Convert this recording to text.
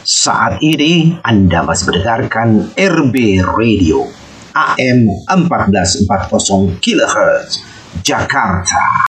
Saat ini Anda masih mendengarkan RB Radio AM 1440 kHz Jakarta.